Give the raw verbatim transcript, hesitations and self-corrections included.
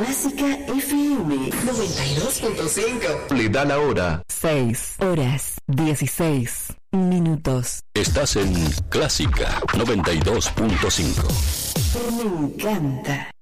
Clásica F M noventa y dos punto cinco. Le da la hora. seis horas dieciséis minutos. Estás en Clásica noventa y dos punto cinco. Me encanta.